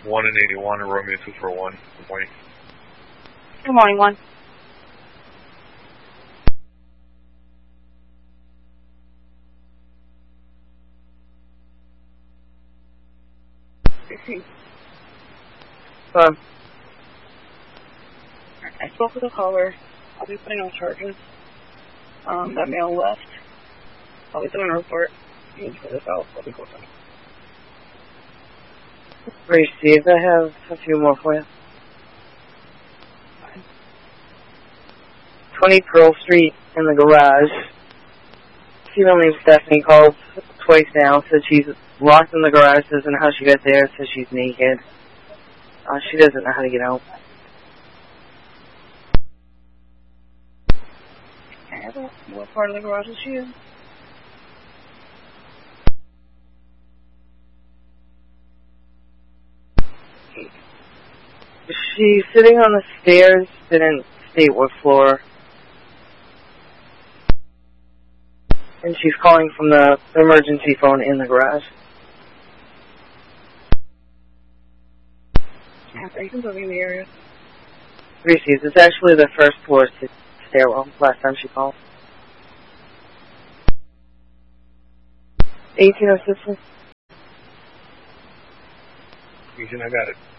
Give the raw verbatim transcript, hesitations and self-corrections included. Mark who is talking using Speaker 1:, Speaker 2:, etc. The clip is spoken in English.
Speaker 1: one and eighty-one, and Romeo two four one. Good morning.
Speaker 2: Good morning, one.
Speaker 3: Um,
Speaker 2: I spoke with the caller. I'll be putting on charges. Um, that male left. I'll be doing a report. You can put this out. I'll be close on.
Speaker 3: Received. I have a few more for you. twenty Pearl Street in the garage. Female named Stephanie called twice now. Said she's locked in the garage. Doesn't know how she got there. Says she's naked. Uh, she doesn't know how to get out.
Speaker 2: What part of the garage is she in?
Speaker 3: She's sitting on the stairs. Didn't state what floor. And she's calling from the emergency phone in the garage.
Speaker 2: Yeah, you can put me in the area.
Speaker 3: Received. It's actually the first floor stairwell. Last time she called. eighteen oh six.
Speaker 1: Agent, I got it.